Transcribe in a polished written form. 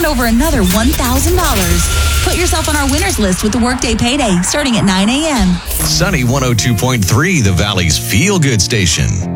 and over another $1,000. Put yourself on our winners list with the Workday Payday starting at 9 a.m. Sunny 102.3, the Valley's feel-good station.